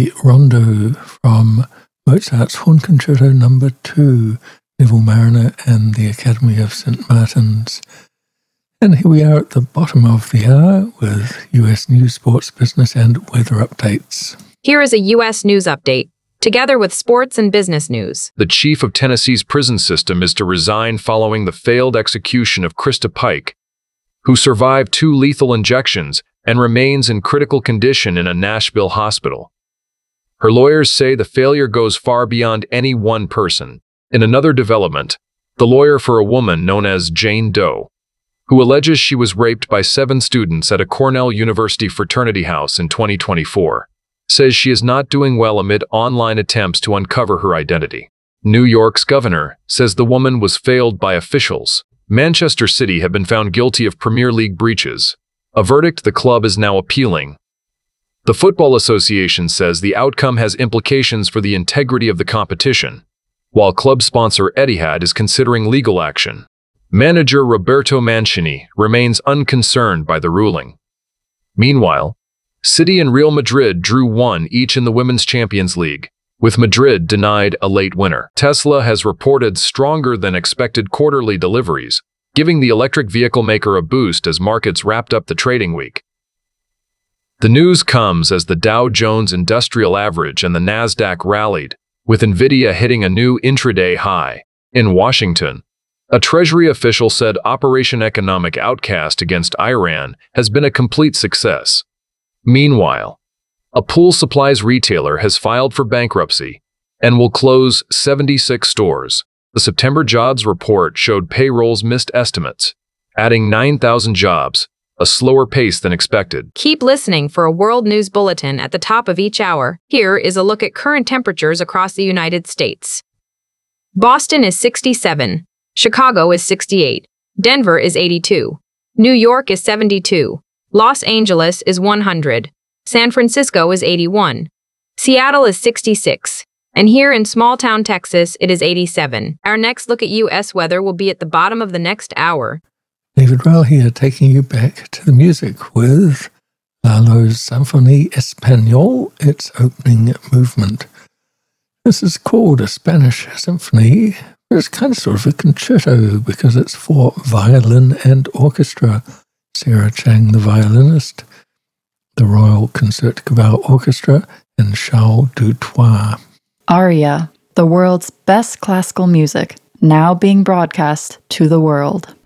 the Rondo from Mozart's Horn Concerto No. 2, Neville Marriner and the Academy of St. Martin's. And here we are at the bottom of the hour with US news, sports, business, and weather updates. Here is a U.S. news update, together with sports and business news. The chief of Tennessee's prison system is to resign following the failed execution of Krista Pike, who survived 2 lethal injections and remains in critical condition in a Nashville hospital. Her lawyers say the failure goes far beyond any one person. In another development, the lawyer for a woman known as Jane Doe, who alleges she was raped by 7 students at a Cornell University fraternity house in 2024, says she is not doing well amid online attempts to uncover her identity. New York's governor says the woman was failed by officials. Manchester City have been found guilty of Premier League breaches, a verdict the club is now appealing. The Football Association says the outcome has implications for the integrity of the competition, while club sponsor Etihad is considering legal action. Manager Roberto Mancini remains unconcerned by the ruling. Meanwhile, City and Real Madrid drew 1 each in the Women's Champions League, with Madrid denied a late winner. Tesla has reported stronger than expected quarterly deliveries, giving the electric vehicle maker a boost as markets wrapped up the trading week. The news comes as the Dow Jones Industrial Average and the Nasdaq rallied, with Nvidia hitting a new intraday high. In Washington, a Treasury official said Operation Economic Outcast against Iran has been a complete success. Meanwhile, a pool supplies retailer has filed for bankruptcy and will close 76 stores. The September jobs report showed payrolls missed estimates, adding 9,000 jobs, a slower pace than expected. Keep listening for a world news bulletin at the top of each hour. Here is a look at current temperatures across the United States. Boston is 67. Chicago is 68. Denver is 82. New York is 72. Los Angeles is 100. San Francisco is 81. Seattle is 66. And here in small-town Texas, it is 87. Our next look at U.S. weather will be at the bottom of the next hour. David Rowell here, taking you back to the music with Lalo's Symphonie Espagnole, its opening movement. This is called a Spanish symphony. It's kind of sort of a concerto because it's for violin and orchestra. Sarah Chang, the violinist, the Royal Concertgebouw Orchestra, and Charles Dutoit. Aria, the world's best classical music, now being broadcast to the world.